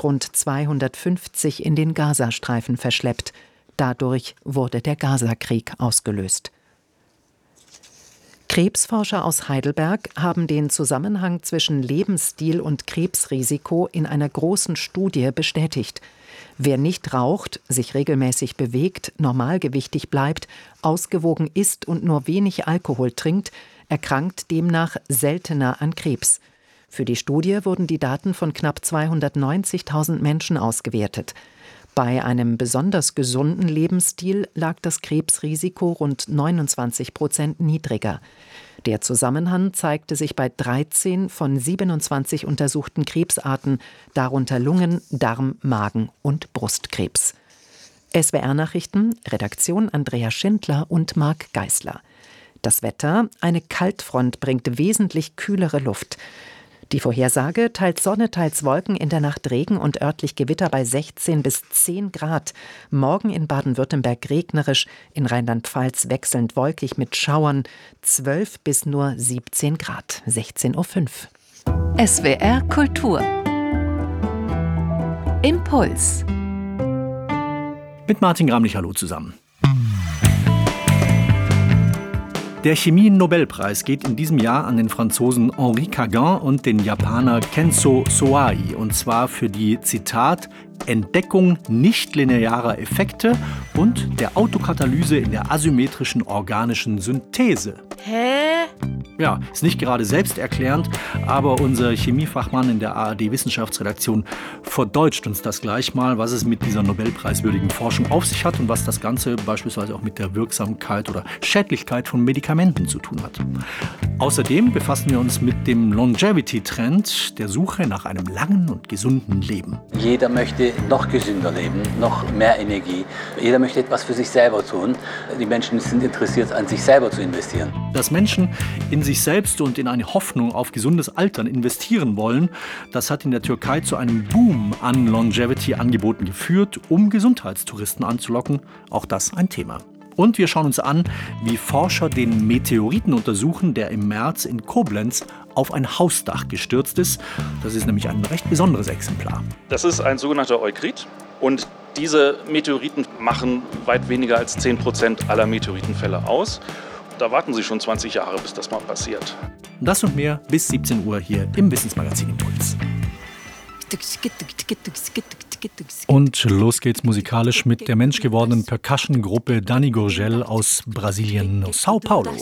und rund 250 in den Gazastreifen verschleppt. Dadurch wurde der Gazakrieg ausgelöst. Krebsforscher aus Heidelberg haben den Zusammenhang zwischen Lebensstil und Krebsrisiko in einer großen Studie bestätigt. Wer nicht raucht, sich regelmäßig bewegt, normalgewichtig bleibt, ausgewogen isst und nur wenig Alkohol trinkt, erkrankt demnach seltener an Krebs. Für die Studie wurden die Daten von knapp 290.000 Menschen ausgewertet. Bei einem besonders gesunden Lebensstil lag das Krebsrisiko rund 29% niedriger. Der Zusammenhang zeigte sich bei 13 von 27 untersuchten Krebsarten, darunter Lungen-, Darm-, Magen- und Brustkrebs. SWR-Nachrichten, Redaktion Andrea Schindler und Marc Geisler. Das Wetter: eine Kaltfront bringt wesentlich kühlere Luft. Die Vorhersage: teils Sonne, teils Wolken, in der Nacht Regen und örtlich Gewitter bei 16 bis 10 Grad. Morgen in Baden-Württemberg regnerisch, in Rheinland-Pfalz wechselnd wolkig mit Schauern, 12 bis nur 17 Grad. 16:05 Uhr. SWR Kultur. Impuls. Mit Martin Gramlich, hallo zusammen. Der Chemie-Nobelpreis geht in diesem Jahr an den Franzosen Henri Cagin und den Japaner Kenzo Soai. Und zwar für die, Zitat, Entdeckung nichtlinearer Effekte und der Autokatalyse in der asymmetrischen organischen Synthese. Hä? Ja, ist nicht gerade selbsterklärend, aber unser Chemiefachmann in der ARD-Wissenschaftsredaktion verdeutscht uns das gleich mal, was es mit dieser nobelpreiswürdigen Forschung auf sich hat und was das Ganze beispielsweise auch mit der Wirksamkeit oder Schädlichkeit von Medikamenten zu tun hat. Außerdem befassen wir uns mit dem Longevity-Trend, der Suche nach einem langen und gesunden Leben. Jeder möchte noch gesünder leben, noch mehr Energie. Jeder möchte etwas für sich selber tun. Die Menschen sind interessiert, an sich selber zu investieren. Dass Menschen in sich selbst und in eine Hoffnung auf gesundes Altern investieren wollen, das hat in der Türkei zu einem Boom an Longevity-Angeboten geführt, um Gesundheitstouristen anzulocken. Auch das ein Thema. Und wir schauen uns an, wie Forscher den Meteoriten untersuchen, der im März in Koblenz auf ein Hausdach gestürzt ist. Das ist nämlich ein recht besonderes Exemplar. Das ist ein sogenannter Eukrit und diese Meteoriten machen weit weniger als 10% aller Meteoritenfälle aus. Da warten Sie schon 20 Jahre, bis das mal passiert. Das und mehr bis 17 Uhr hier im Wissensmagazin Impuls. Und los geht's musikalisch mit der menschgewordenen Percussion-Gruppe Dani Gurgel aus Brasilien, Sao Paulo.